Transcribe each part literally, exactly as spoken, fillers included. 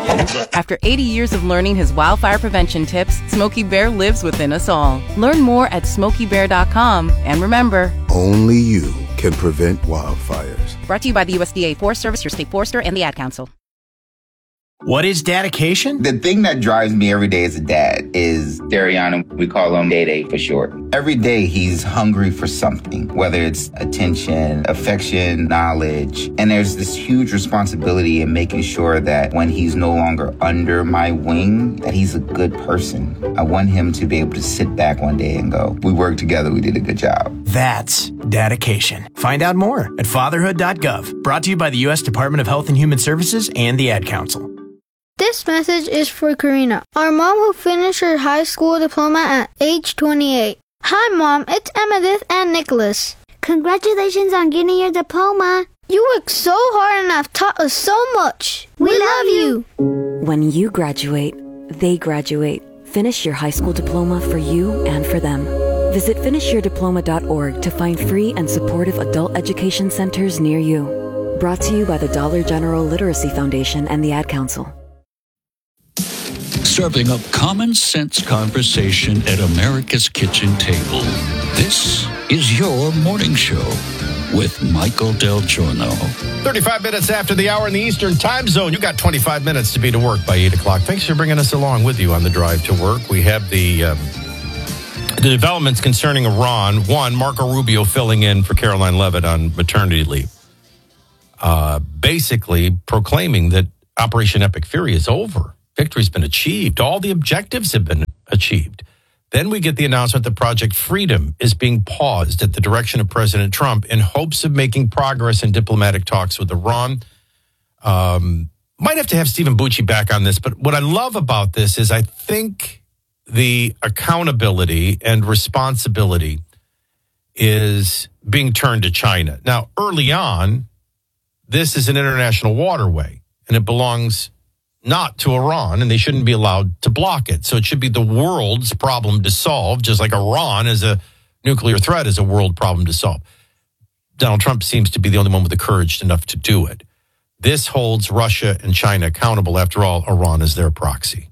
After eighty years of learning his wildfire prevention tips, Smokey Bear lives within us all. Learn more at smokey bear dot com. And remember, only you can prevent wildfires. Brought to you by the U S D A Forest Service, your state forester, and the Ad Council. What is dedication? The thing that drives me every day as a dad is Dariana. We call him Day Day for short. Every day he's hungry for something, whether it's attention, affection, knowledge. And there's this huge responsibility in making sure that when he's no longer under my wing, that he's a good person. I want him to be able to sit back one day and go, we worked together, we did a good job. That's dedication. Find out more at fatherhood dot gov. Brought to you by the U S Department of Health and Human Services and the Ad Council. This message is for Karina, our mom who finished her high school diploma at age twenty-eight. Hi, Mom. It's Emmettith and Nicholas. Congratulations on getting your diploma. You worked so hard and have taught us so much. We, we love you. When you graduate, they graduate. Finish your high school diploma for you and for them. Visit finish your diploma dot org to find free and supportive adult education centers near you. Brought to you by the Dollar General Literacy Foundation and the Ad Council. Serving up common sense conversation at America's kitchen table. This is your morning show with Michael Del Giorno. thirty-five minutes after the hour in the Eastern Time Zone. You got twenty-five minutes to be to work by eight o'clock. Thanks for bringing us along with you on the drive to work. We have the um, the developments concerning Iran. One, Marco Rubio filling in for Caroline Leavitt on maternity leave. Uh, basically proclaiming that Operation Epic Fury is over. Victory's been achieved. All the objectives have been achieved. Then we get the announcement that Project Freedom is being paused at the direction of President Trump in hopes of making progress in diplomatic talks with Iran. Um, might have to have Stephen Bucci back on this, but what I love about this is I think the accountability and responsibility is being turned to China. Now, early on, this is an international waterway, and it belongs not to Iran, and they shouldn't be allowed to block it. So it should be the world's problem to solve, just like Iran as a nuclear threat is a world problem to solve. Donald Trump seems to be the only one with the courage enough to do it. This holds Russia and China accountable. After all, Iran is their proxy.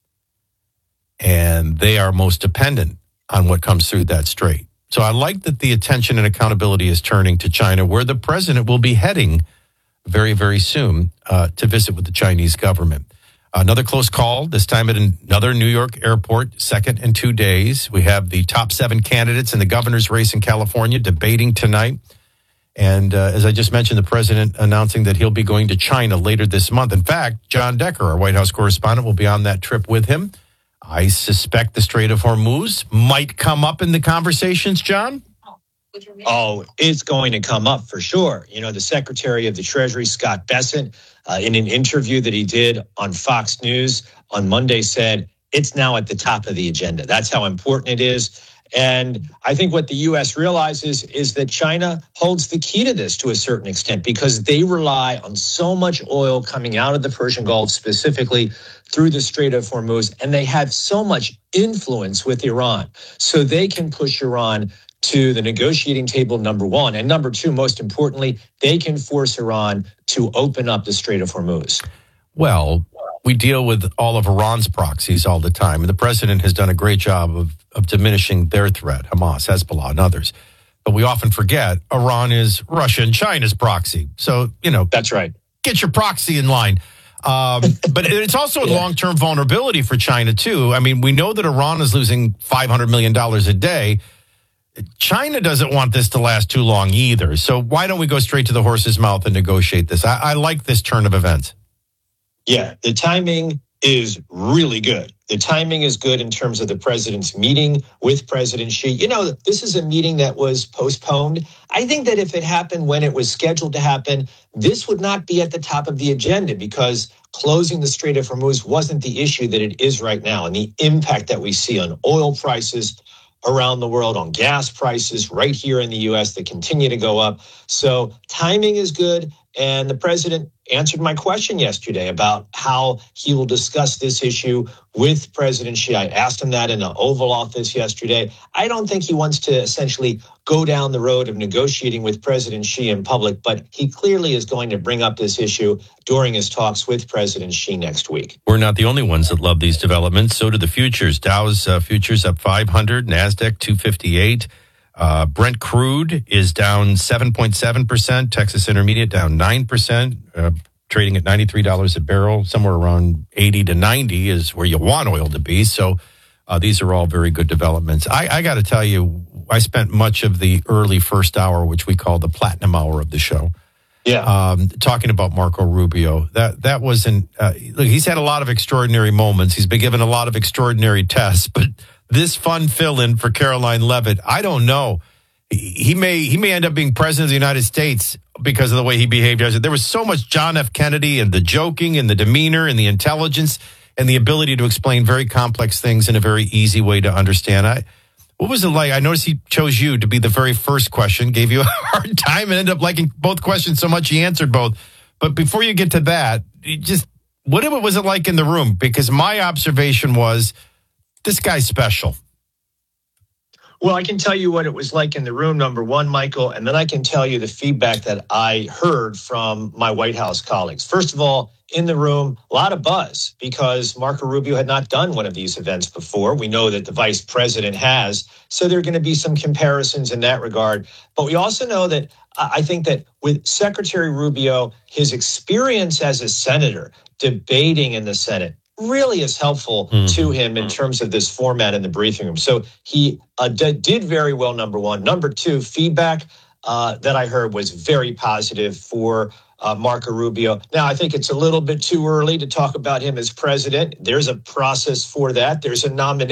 And they are most dependent on what comes through that strait. So I like that the attention and accountability is turning to China, where the president will be heading very, very soon uh, to visit with the Chinese government. Another close call, this time at another New York airport, second in two days. We have the top seven candidates in the governor's race in California debating tonight. And uh, as I just mentioned, the president announcing that he'll be going to China later this month. In fact, John Decker, our White House correspondent, will be on that trip with him. I suspect the Strait of Hormuz might come up in the conversations, John? Oh, it's going to come up for sure. You know, the Secretary of the Treasury, Scott Bessent, uh, in an interview that he did on Fox News on Monday said it's now at the top of the agenda. That's how important it is. And I think what the U S realizes is that China holds the key to this to a certain extent because they rely on so much oil coming out of the Persian Gulf, specifically through the Strait of Hormuz, and they have so much influence with Iran. So they can push Iran to the negotiating table, number one. And number two, most importantly, they can force Iran to open up the Strait of Hormuz. Well, we deal with all of Iran's proxies all the time. And the president has done a great job of, of diminishing their threat, Hamas, Hezbollah, and others. But we often forget Iran is Russia and China's proxy. So, you know. That's right. Get your proxy in line. Um, but it's also a yeah. long-term vulnerability for China, too. I mean, we know that Iran is losing five hundred million dollars a day. China doesn't want this to last too long either. So why don't we go straight to the horse's mouth and negotiate this? I, I like this turn of events. Yeah, the timing is really good. The timing is good in terms of the president's meeting with President Xi. You know, this is a meeting that was postponed. I think that if it happened when it was scheduled to happen, this would not be at the top of the agenda because closing the Strait of Hormuz wasn't the issue that it is right now. And the impact that we see on oil prices around the world, on gas prices right here in the U S that continue to go up. So timing is good. And the president answered my question yesterday about how he will discuss this issue with President Xi. I asked him that in the Oval Office yesterday. I don't think he wants to essentially go down the road of negotiating with President Xi in public, but he clearly is going to bring up this issue during his talks with President Xi next week. We're not the only ones that love these developments. So do the futures. Dow's uh, futures up five hundred, NASDAQ two fifty-eight. Uh, Brent crude is down seven point seven percent. Texas Intermediate down nine percent, uh, trading at ninety-three dollars a barrel. Somewhere around eighty to ninety is where you want oil to be. So uh, these are all very good developments. I, I got to tell you, I spent much of the early first hour, which we call the platinum hour of the show, yeah, um, talking about Marco Rubio. That that wasn't. Uh, look, he's had a lot of extraordinary moments. He's been given a lot of extraordinary tests, but this fun fill-in for Caroline Leavitt, I don't know. He may he may end up being president of the United States because of the way he behaved. There was so much John F. Kennedy and the joking and the demeanor and the intelligence and the ability to explain very complex things in a very easy way to understand. I, what was it like? I noticed he chose you to be the very first question, gave you a hard time, and ended up liking both questions so much he answered both. But before you get to that, you just what was it like in the room? Because my observation was, this guy's special. Well, I can tell you what it was like in the room, number one, Michael, and then I can tell you the feedback that I heard from my White House colleagues. First of all, in the room, a lot of buzz because Marco Rubio had not done one of these events before. We know that the vice president has, so there are going to be some comparisons in that regard. But we also know that I think that with Secretary Rubio, his experience as a senator debating in the Senate really is helpful mm-hmm. to him in terms of this format in the briefing room. So he uh, d- did very well, number one. Number two, feedback uh, that I heard was very positive for uh, Marco Rubio. Now, I think it's a little bit too early to talk about him as president. There's a process for that. There's a nomination.